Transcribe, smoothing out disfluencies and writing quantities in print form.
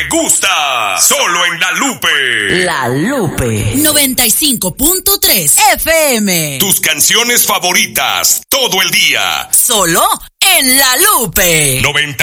gusta. Solo en La Lupe. La Lupe 95.3 FM. Tus canciones favoritas todo el día. Solo en La Lupe 90